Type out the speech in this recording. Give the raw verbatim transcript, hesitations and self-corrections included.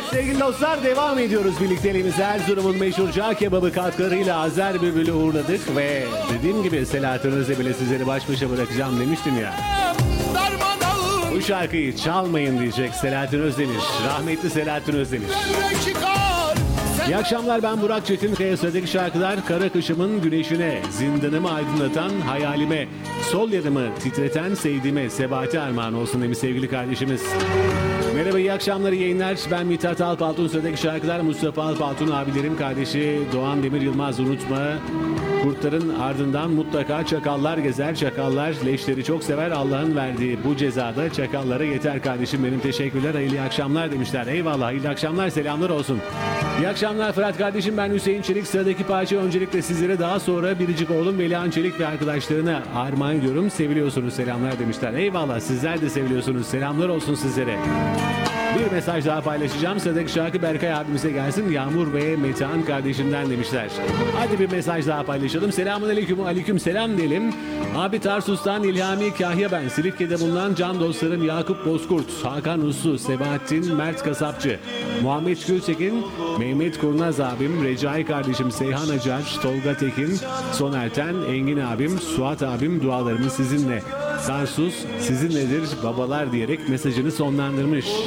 Sevgili dostlar, devam ediyoruz birlikteliğimize. Erzurum'un meşhur cağ kebabı katkılarıyla Azer Bülbül'ü uğurladık ve dediğim gibi Selahattin Özdemir sizleri baş başa bırakacağım demiştim ya. Bu şarkıyı çalmayın diyecek Selahattin Özdemir. Rahmetli Selahattin Özdemir. İyi akşamlar, ben Burak Çetinkaya. Sıradaki şarkılar Kara Kışımın Güneşine, Zindanımı Aydınlatan Hayalime, Sol Yanımı Titreten Sevdiğime, Sebahati armağan olsun demiş sevgili kardeşimiz. Merhaba, iyi akşamlar, iyi yayınlar. Ben Mithat Alpaltun. Sıradaki şarkılar Mustafa Alpaltun abilerim kardeşi Doğan Demir Yılmaz, unutma. Kurtların ardından mutlaka çakallar gezer. Çakallar leşleri çok sever. Allah'ın verdiği bu cezada çakallara yeter kardeşim benim. Teşekkürler, hayırlı iyi akşamlar demişler. Eyvallah, hayırlı akşamlar, selamlar olsun. İyi akşamlar Fırat kardeşim, ben Hüseyin Çelik. Sıradaki parça öncelikle sizlere, daha sonra biricik oğlum Velihan Çelik ve arkadaşlarına armağan ediyorum. Seviliyorsunuz, selamlar demişler. Eyvallah, sizler de seviliyorsunuz. Selamlar olsun sizlere. Bir mesaj daha paylaşacağım. Sıradaki şarkı Berkay abimize gelsin. Yağmur ve Metehan kardeşimden demişler. Hadi bir mesaj daha paylaşalım. Selamun aleyküm, aleyküm selam diyelim. Abi Tarsus'tan İlhami Kahya ben. Silifke'de bulunan can dostlarım Yakup Bozkurt, Hakan Uslu, Sebahattin Mert Kasapçı, Muhammed Gültekin, Mehmet Kurnaz abim, Recai kardeşim Seyhan Acar, Tolga Tekin, Sonerten, Engin abim, Suat abim, dualarımız sizinle. Tarsus sizinledir babalar diyerek mesajını sonlandırmış.